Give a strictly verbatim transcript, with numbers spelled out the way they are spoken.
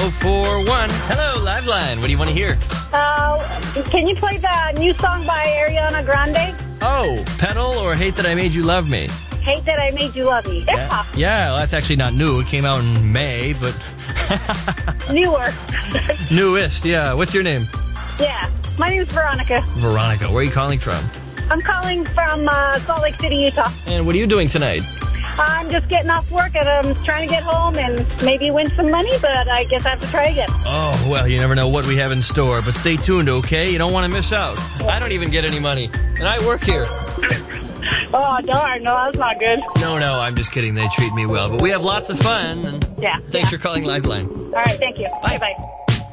oh four one. Hello, Liveline. What do you want to hear? Uh, can you play the new song by Ariana Grande? Oh, Pedal or Hate That I Made You Love Me? Hate That I Made You Love Me. Yeah, yeah well, that's actually not new. It came out in May, but... Newer. Newest, yeah. What's your name? Yeah. My name's Veronica. Veronica. Where are you calling from? I'm calling from uh, Salt Lake City, Utah. And what are you doing tonight? I'm just getting off work and I'm trying to get home and maybe win some money, but I guess I have to try again. Oh, well, you never know what we have in store, but stay tuned, okay? You don't want to miss out. I don't even get any money, and I work here. Oh, darn. No, that's not good. No, no, I'm just kidding. They treat me well, but we have lots of fun. And yeah. Thanks yeah. for calling Liveline. All right, thank you. Bye. Bye-bye.